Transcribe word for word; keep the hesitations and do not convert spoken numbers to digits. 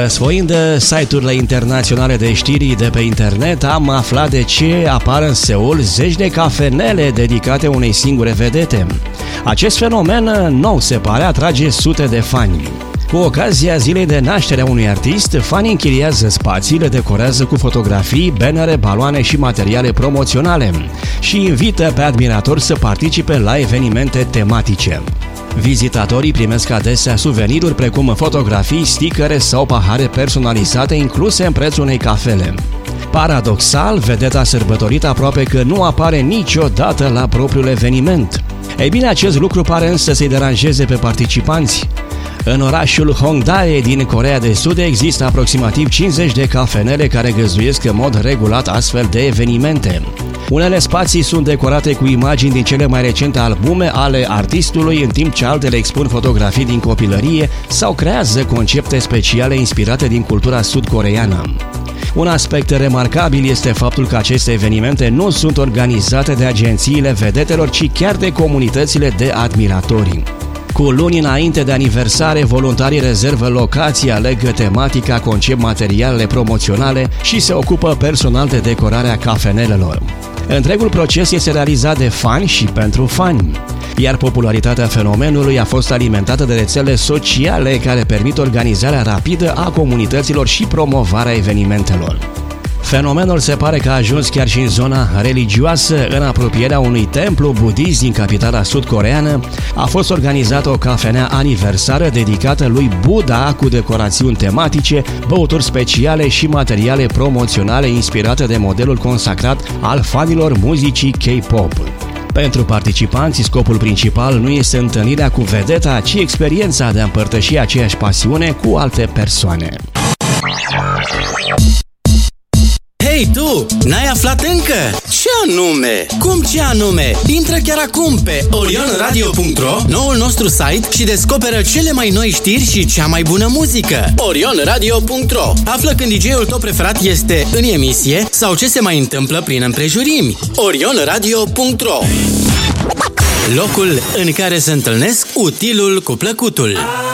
Răsfoind site-urile internaționale de știri de pe internet, am aflat de ce apar în Seul zeci de cafenele dedicate unei singure vedete. Acest fenomen nou, se pare, atrage sute de fani. Cu ocazia zilei de naștere a unui artist, fanii închiriază spații, le decorează cu fotografii, bannere, baloane și materiale promoționale și invită pe admiratori să participe la evenimente tematice. Vizitatorii primesc adesea suveniruri precum fotografii, stickere sau pahare personalizate incluse în prețul unei cafele. Paradoxal, vedeta sărbătorită aproape că nu apare niciodată la propriul eveniment. Ei bine, acest lucru pare însă să-i deranjeze pe participanți. În orașul Hongdae din Coreea de Sud există aproximativ cincizeci de cafenele care găzduiesc în mod regulat astfel de evenimente. Unele spații sunt decorate cu imagini din cele mai recente albume ale artistului, în timp ce altele expun fotografii din copilărie sau creează concepte speciale inspirate din cultura sud-coreeană. Un aspect remarcabil este faptul că aceste evenimente nu sunt organizate de agențiile vedetelor, ci chiar de comunitățile de admiratori. Cu luni înainte de aniversare, voluntarii rezervă locații, aleg tematica, concep materialele promoționale și se ocupă personal de decorarea cafenelelor. Întregul proces este realizat de fani și pentru fani, iar popularitatea fenomenului a fost alimentată de rețele sociale care permit organizarea rapidă a comunităților și promovarea evenimentelor. Fenomenul se pare că a ajuns chiar și în zona religioasă. În apropierea unui templu budist din capitala sud-coreeană a fost organizată o cafenea aniversară dedicată lui Buddha cu decorațiuni tematice, băuturi speciale și materiale promoționale inspirate de modelul consacrat al fanilor muzicii K-pop. Pentru participanți, scopul principal nu este întâlnirea cu vedeta, ci experiența de a împărtăși aceeași pasiune cu alte persoane. Hei tu, n-ai aflat încă? Ce anume? Cum ce anume? Intră chiar acum pe orion radio punct ro, noul nostru site, și descoperă cele mai noi știri și cea mai bună muzică. orion radio punct ro. Află când D J-ul tău preferat este în emisie sau ce se mai întâmplă prin împrejurimi. orion radio punct ro. Locul în care se întâlnesc utilul cu plăcutul.